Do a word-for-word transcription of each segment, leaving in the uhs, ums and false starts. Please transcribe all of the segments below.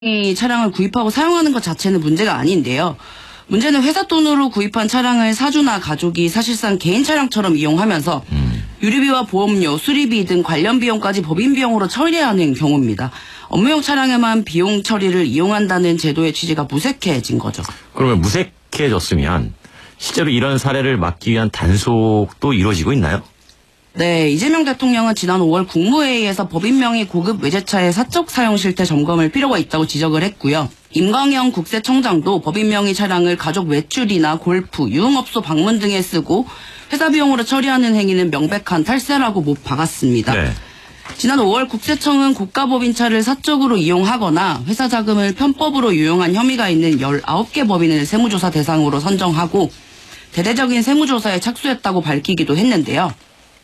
이 차량을 구입하고 사용하는 것 자체는 문제가 아닌데요. 문제는 회사 돈으로 구입한 차량을 사주나 가족이 사실상 개인 차량처럼 이용하면서 음. 유류비와 보험료, 수리비 등 관련 비용까지 법인 비용으로 처리하는 경우입니다. 업무용 차량에만 비용 처리를 이용한다는 제도의 취지가 무색해진 거죠. 그러면 무색해졌으면 실제로 이런 사례를 막기 위한 단속도 이루어지고 있나요? 네, 이재명 대통령은 지난 오월 국무회의에서 법인명의 고급 외제차의 사적 사용 실태 점검을 필요가 있다고 지적을 했고요. 임광영 국세청장도 법인명의 차량을 가족 외출이나 골프, 유흥업소 방문 등에 쓰고 회사 비용으로 처리하는 행위는 명백한 탈세라고 못 박았습니다. 네. 지난 오월 국세청은 고가법인차를 사적으로 이용하거나 회사 자금을 편법으로 유용한 혐의가 있는 열아홉 개 법인을 세무조사 대상으로 선정하고 대대적인 세무조사에 착수했다고 밝히기도 했는데요.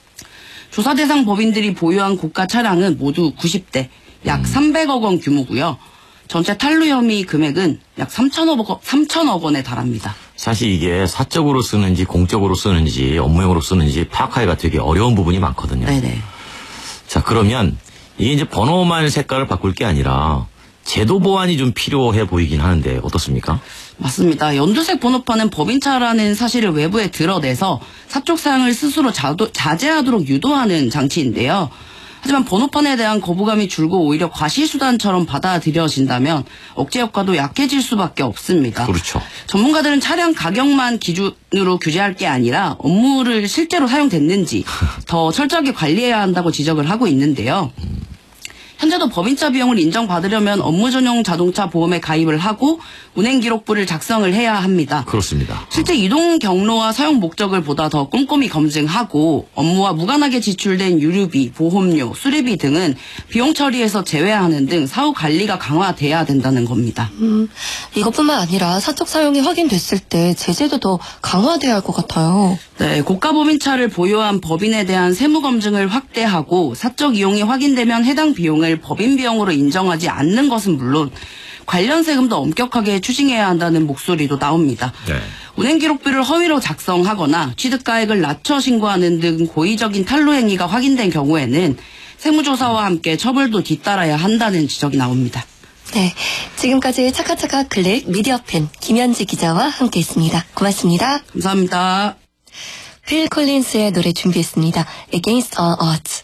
조사 대상 법인들이 보유한 고가 차량은 모두 구십 대, 약 음. 삼백억 원 규모고요. 전체 탈루 혐의 금액은 약 삼천억, 삼천억 원에 달합니다. 사실 이게 사적으로 쓰는지 공적으로 쓰는지 업무용으로 쓰는지 파악하기가 되게 어려운 부분이 많거든요. 네네. 자, 그러면 이게 이제 번호만 색깔을 바꿀 게 아니라 제도 보완이 좀 필요해 보이긴 하는데 어떻습니까? 맞습니다. 연두색 번호판은 법인차라는 사실을 외부에 드러내서 사적 사용을 스스로 자도, 자제하도록 유도하는 장치인데요. 하지만 번호판에 대한 거부감이 줄고 오히려 과시수단처럼 받아들여진다면 억제 효과도 약해질 수밖에 없습니다. 그렇죠. 전문가들은 차량 가격만 기준으로 규제할 게 아니라 업무를 실제로 사용됐는지 더 철저하게 관리해야 한다고 지적을 하고 있는데요. 현재도 법인차 비용을 인정받으려면 업무 전용 자동차 보험에 가입을 하고 운행 기록부를 작성을 해야 합니다. 그렇습니다. 실제 이동 경로와 사용 목적을 보다 더 꼼꼼히 검증하고 업무와 무관하게 지출된 유류비, 보험료, 수리비 등은 비용 처리에서 제외하는 등 사후 관리가 강화돼야 된다는 겁니다. 음, 이것뿐만 아니라 사적 사용이 확인됐을 때 제재도 더 강화돼야 할 것 같아요. 네, 고가 법인차를 보유한 법인에 대한 세무 검증을 확대하고 사적 이용이 확인되면 해당 비용을 법인 비용으로 인정하지 않는 것은 물론 관련 세금도 엄격하게 추징해야 한다는 목소리도 나옵니다. 네. 운행 기록부를 허위로 작성하거나 취득가액을 낮춰 신고하는 등 고의적인 탈루 행위가 확인된 경우에는 세무조사와 함께 처벌도 뒤따라야 한다는 지적이 나옵니다. 네, 지금까지 차카차카 클릭 미디어팬 김현지 기자와 함께했습니다. 고맙습니다. 감사합니다. 필 콜린스의 노래 준비했습니다. Against All Odds.